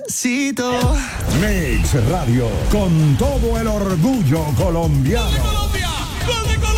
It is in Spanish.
Despacito. Mix Radio, con todo el orgullo colombiano. ¡Gol de Colombia! ¡Gol de Colombia!